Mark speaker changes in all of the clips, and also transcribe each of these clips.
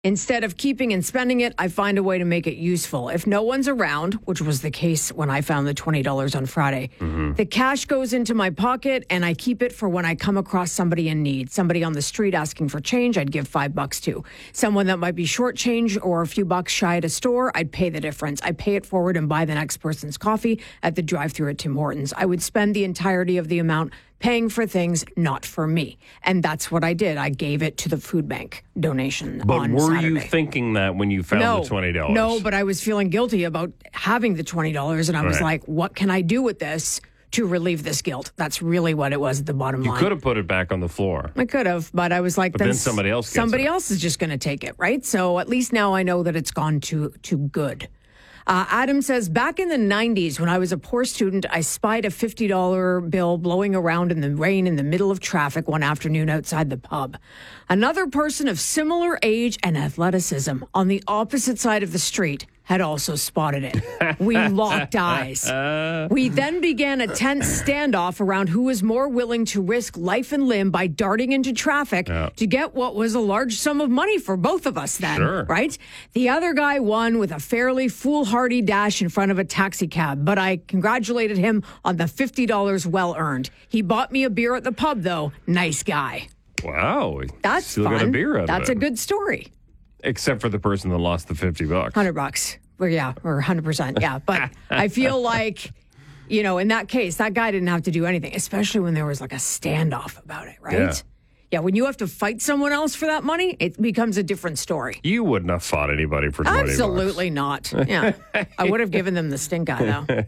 Speaker 1: Instead of keeping and spending it, I find a way to make it useful. If no one's around, which was the case when I found the $20 on Friday, the cash goes into my pocket and I keep it for when I come across somebody in need. Somebody on the street asking for change, I'd give $5 to. Someone that might be short change or a few bucks shy at a store, I'd pay the difference. I pay it forward and buy the next person's coffee at the drive-thru at Tim Hortons. I would spend the entirety of the amount paying for things not for me. And that's what I did. I gave it to the food bank donation on Saturday.
Speaker 2: But were you thinking that when you found the $20?
Speaker 1: No, but I was feeling guilty about having the $20, and I was like, what can I do with this to relieve this guilt? That's really what it was at the bottom line.
Speaker 2: You could have put it back on the floor.
Speaker 1: I could have, but I was like,
Speaker 2: then somebody else gets it.
Speaker 1: Else is just going to take it, right? So at least now I know that it's gone to good. Adam says, back in the 90s, when I was a poor student, I spied a $50 bill blowing around in the rain in the middle of traffic one afternoon outside the pub. Another person of similar age and athleticism on the opposite side of the street had also spotted it. We locked eyes. We then began a tense standoff around who was more willing to risk life and limb by darting into traffic to get what was a large sum of money for both of us then, right? The other guy won with a fairly foolhardy dash in front of a taxi cab, but I congratulated him on the $50 well earned. He bought me a beer at the pub, though. Nice guy.
Speaker 2: Wow.
Speaker 1: That's
Speaker 2: still
Speaker 1: fun.
Speaker 2: Got a beer out
Speaker 1: That's
Speaker 2: of it.
Speaker 1: a good story.
Speaker 2: Except for the person that lost the $50.
Speaker 1: $100. Well, yeah, or 100%. Yeah. But I feel like, you know, in that case, that guy didn't have to do anything, especially when there was like a standoff about it, right? Yeah, when you have to fight someone else for that money, it becomes a different story.
Speaker 2: You wouldn't have fought anybody for $20.
Speaker 1: Absolutely not. Yeah. I would have given them the stink eye,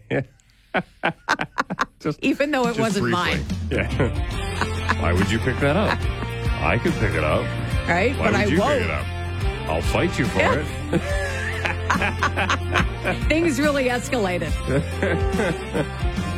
Speaker 1: though. Even though it wasn't
Speaker 2: briefly.
Speaker 1: mine.
Speaker 2: Yeah. Why would you pick that up? I could pick it up.
Speaker 1: Right?
Speaker 2: Why
Speaker 1: but
Speaker 2: would
Speaker 1: I
Speaker 2: you
Speaker 1: won't.
Speaker 2: pick it up? I'll fight you for it.
Speaker 1: Things really escalated.